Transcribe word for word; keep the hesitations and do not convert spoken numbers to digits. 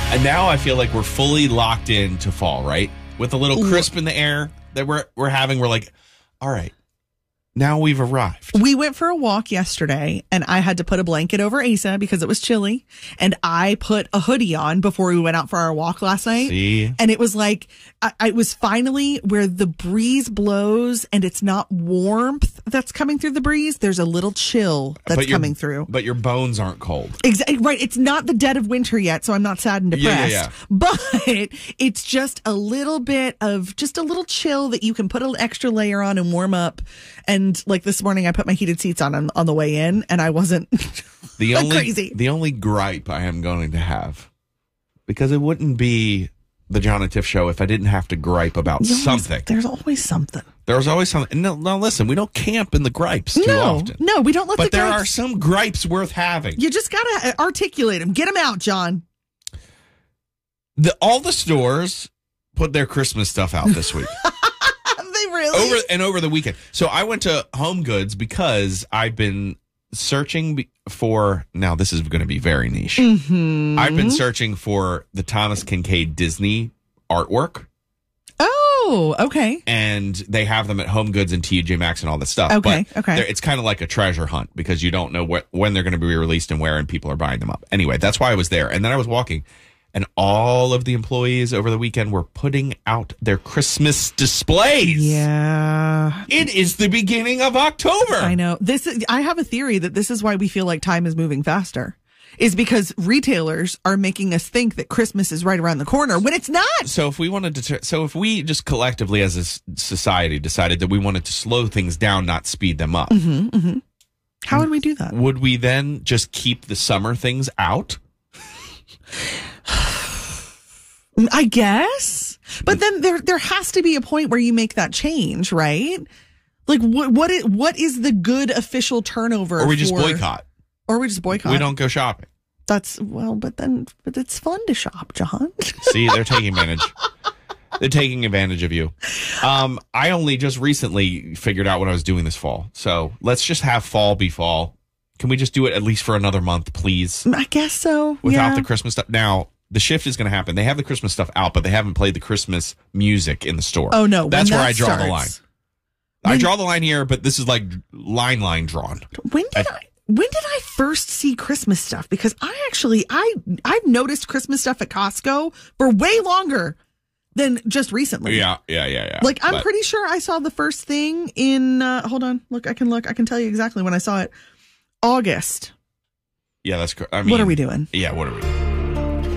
And now I feel like we're fully locked into fall, right? With a little crisp in the air that we're we're having, we're like, all right, now we've arrived. We went for a walk yesterday, and I had to put a blanket over Asa because it was chilly, and I put a hoodie on before we went out for our walk last night. See? And it was like, I, I was finally where the breeze blows, and it's not warmth that's coming through the breeze. There's a little chill that's But your- coming through. But your bones aren't cold. Exactly right. It's not the dead of winter yet, so I'm not sad and Yeah, depressed. yeah, yeah. But it's just a little bit of just a little chill that you can put an extra layer on and warm up. And like this morning, I put my heated seats on on, on the way in, and I wasn't The like only crazy. the only gripe I am going to have, because it wouldn't be the John and Tiff show if I didn't have to gripe about You always- something. There's always something. There's always something. No, no, listen, we don't camp in the gripes too no, often. no, we don't let But the there are gripes- some gripes worth having. You just gotta articulate them. Get them out, John. The, all the stores put their Christmas stuff out this week. They really? over and over the weekend. So I went to Home Goods because I've been searching be- for. Now this is going to be very niche. Mm-hmm. I've been searching for the Thomas Kincaid Disney artwork, Oh, okay. and they have them at Home Goods and T J Maxx and all this stuff. Okay, But okay. they're- it's kind of like a treasure hunt because you don't know wh- when they're going to be released and where, and people are buying them up. Anyway, that's why I was there, and then I was walking. And all of the employees over the weekend were putting out their Christmas displays. Yeah. It is the beginning of October. I know. This is, I have a theory that this is why we feel like time is moving faster. Is because retailers are making us think that Christmas is right around the corner when it's not. So if we wanted to, t- so if we just collectively as a s- society decided that we wanted to slow things down, not speed them up, Mm-hmm, mm-hmm. How would we do that? would we then just keep the summer things out? I guess. But then there there has to be a point where you make that change, right? Like what what is, what is the good official turnover? Or we just for- boycott? Or we just boycott. We don't go shopping. That's well, but then but it's fun to shop, John. See, they're taking advantage. They're taking advantage of you. Um, I only just recently figured out what I was doing this fall. So let's just have fall be fall. Can we just do it at least for another month, please? I guess so. Without yeah. the Christmas stuff. Now, the shift is going to happen. They have the Christmas stuff out, but they haven't played the Christmas music in the store. Oh no, That's when where that I draw starts, the line. When- I draw the line here, but this is like line line drawn. When did I, when did I first see Christmas stuff? Because I actually I I've noticed Christmas stuff at Costco for way longer than just recently. Yeah, yeah, yeah, yeah. Like I'm But- pretty sure I saw the first thing in uh, hold on, look, I can look, I can tell you exactly when I saw it. August. Yeah, that's correct. I mean, What are we doing? Yeah, what are we doing?